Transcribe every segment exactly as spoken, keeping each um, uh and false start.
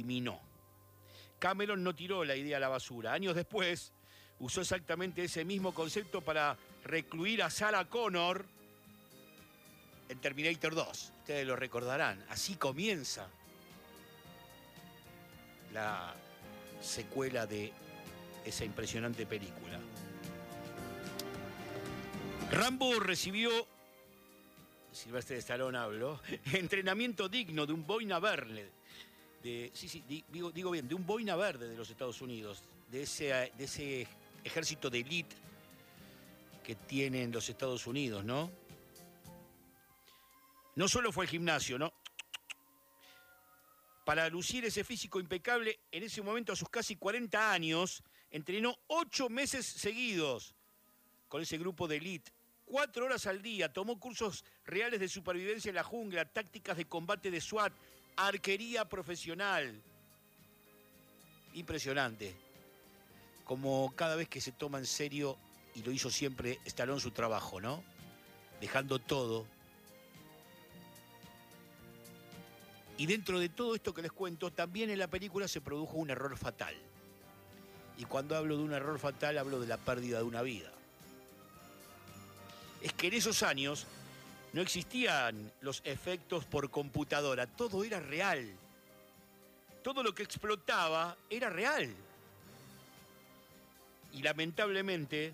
terminó. Cameron no tiró la idea a la basura. Años después, usó exactamente ese mismo concepto para recluir a Sarah Connor en Terminator dos. Ustedes lo recordarán. Así comienza la secuela de esa impresionante película. Rambo recibió, Sylvester Stallone hablo, entrenamiento digno de un boina verde. De, sí, sí, digo, digo bien, de un boina verde de los Estados Unidos, de ese, de ese ejército de élite que tienen los Estados Unidos, ¿no? No solo fue al gimnasio, ¿no? Para lucir ese físico impecable, en ese momento a sus casi cuarenta años, entrenó ocho meses seguidos con ese grupo de élite. Cuatro horas al día, tomó cursos reales de supervivencia en la jungla, tácticas de combate de SWAT, arquería profesional. Impresionante. Como cada vez que se toma en serio, y lo hizo siempre Stallone, su trabajo, ¿no? Dejando todo. Y dentro de todo esto que les cuento, también en la película se produjo un error fatal. Y cuando hablo de un error fatal, hablo de la pérdida de una vida. Es que en esos años no existían los efectos por computadora, todo era real. Todo lo que explotaba era real. Y lamentablemente,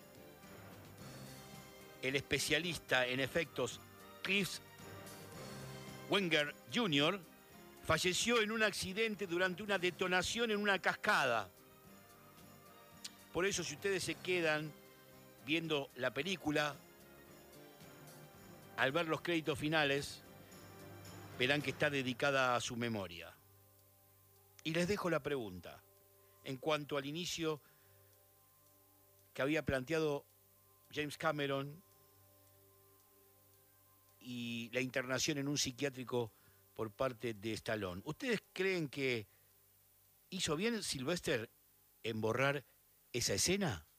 el especialista en efectos Chris Wenger junior falleció en un accidente durante una detonación en una cascada. Por eso, si ustedes se quedan viendo la película, al ver los créditos finales, verán que está dedicada a su memoria. Y les dejo la pregunta, en cuanto al inicio que había planteado James Cameron y la internación en un psiquiátrico por parte de Stallone. ¿Ustedes creen que hizo bien Sylvester en borrar esa escena?